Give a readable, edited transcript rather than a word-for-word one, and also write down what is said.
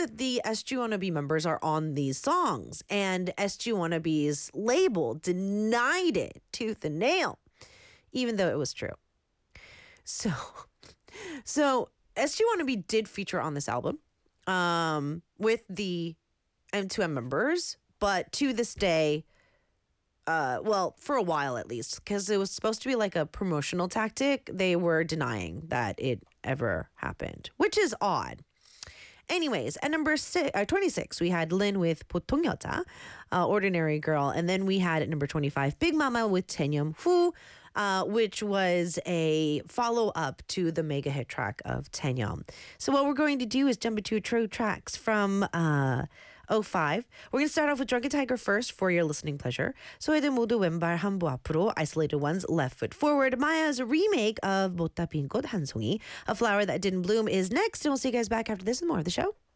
that the SG Wannabe members are on these songs, and SG Wannabe's label denied it tooth and nail, even though it was true. So SG Wannabe did feature on this album with the M2M members, but to this day, for a while at least, because it was supposed to be like a promotional tactic, they were denying that it ever happened, which is odd. Anyways, at number 26, we had Lin with 보통 여자, Ordinary Girl. And then we had at number 25, Big Mama with Taeyeom Woo, which was a follow-up to the mega hit track of Taeyeom. So what we're going to do is jump into two tracks from 05. We're going to start off with Drunken Tiger first for your listening pleasure. 소외된 모두 왼발 한 보 앞으로, Isolated Ones, Left Foot Forward. Maya's remake of 못다 핀 꽃 한 송이, A Flower That Didn't Bloom, is next. And we'll see you guys back after this with more of the show.